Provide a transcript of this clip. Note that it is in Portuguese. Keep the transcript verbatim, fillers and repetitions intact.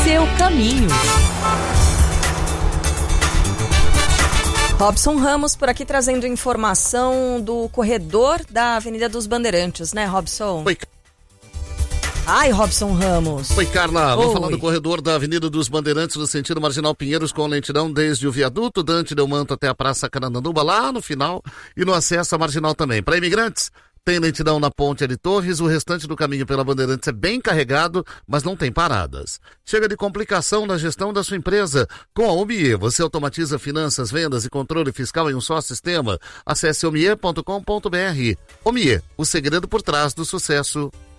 seu caminho. Robson Ramos por aqui trazendo informação do corredor da Avenida dos Bandeirantes, né, Robson? Oi. Ai, Robson Ramos. Oi, Carla. Vamos Oi. falar do corredor da Avenida dos Bandeirantes no sentido Marginal Pinheiros com lentidão desde o viaduto Dante Delmanto até a Praça Carandanduba, lá no final, e no acesso à Marginal também. Para imigrantes, tem lentidão na Ponte de Torres, o restante do caminho pela Bandeirantes é bem carregado, mas não tem paradas. Chega de complicação na gestão da sua empresa. Com a Omie, você automatiza finanças, vendas e controle fiscal em um só sistema. Acesse omie ponto com ponto br. Omie, o segredo por trás do sucesso.